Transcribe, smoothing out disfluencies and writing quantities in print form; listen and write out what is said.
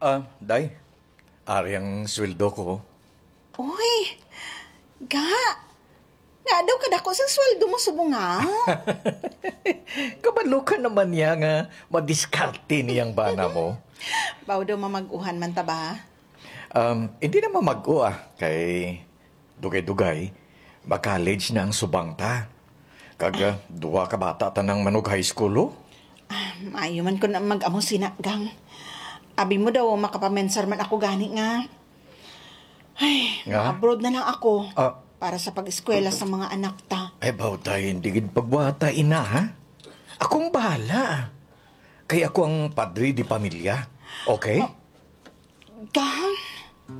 Day, ari ang sweldo ko. Uy, ga. Nga daw kadako sa sweldo mo subunga. Kabalo ka naman niya nga madiskarte niyang bana mo. Baw daw mamag-uhan man ta ba? Hindi naman mag-o kay dugay-dugay, mag-college na ang subang ta. Kaga, duwa ka bata ta ng Manog High School, oh. Maayo man ko na mag-amo sinagang. Abi mo daw makapamensar man ako gani nga. Ay, Nga? abroad na lang ako. Ah. Para sa pag-eskwela sa mga anak ta. Ay, bawtay, hindi gid pagbuhata ina, ha? Akong bahala. Kaya ako ang padre di pamilya. Okay? Gang?